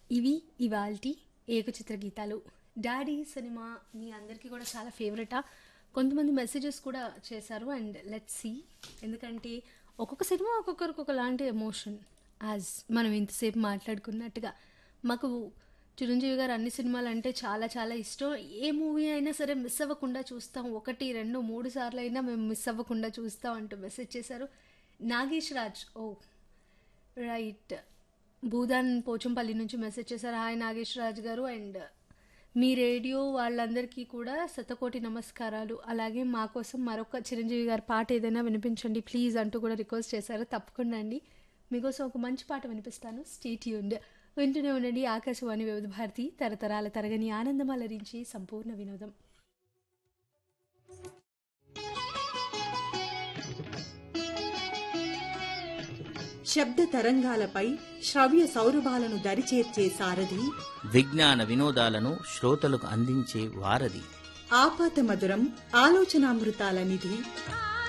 ఇవి ఇవాల్టి ఏకచిత్ర గీతాలు. డాడీ సినిమా మీ అందరికీ కూడా చాలా ఫేవరెటా? కొంతమంది మెసేజెస్ కూడా చేశారు. అండ్ లెట్స్ సీ, ఎందుకంటే ఒక్కొక్క సినిమా ఒక్కొక్కరికి ఒకలాంటి ఎమోషన్. యాజ్ మనం ఇంతసేపు మాట్లాడుకున్నట్టుగా మాకు చిరంజీవి గారు అన్ని సినిమాలు అంటే చాలా చాలా ఇష్టం. ఏ మూవీ అయినా సరే మిస్ అవ్వకుండా చూస్తాం, 1, 2, 3 సార్లు అయినా మేము మిస్ అవ్వకుండా చూస్తాం అంటూ మెసేజ్ చేశారు. నాగేష్ రాజ్, ఓ రైట్, భూదాన్ పోచంపల్లి నుంచి మెసేజ్ చేశారు. హాయ్ నాగేష్ రాజ్ గారు, అండ్ మీ రేడియో వాళ్ళందరికీ కూడా శతకోటి నమస్కారాలు. అలాగే మా కోసం మరొక చిరంజీవి గారి పాట ఏదైనా వినిపించండి ప్లీజ్ అంటూ కూడా రిక్వెస్ట్ చేశారు. తప్పకుండా అండి, మీకోసం ఒక మంచి పాట వినిపిస్తాను. స్టే ట్యూన్డ్, వింటూనే ఉండండి ఆకాశవాణి వివిధ భారతి, తరతరాల తరగని ఆనందం అలరించి సంపూర్ణ వినోదం. శబ్ద తరంగాలపై శ్రవ్య సౌరభాలను దరిచేర్చే సారథి, విజ్ఞాన వినోదాలను శ్రోతలకు అందించే వారధి, ఆపాత మధురం ఆలోచనామృతాల నిధి.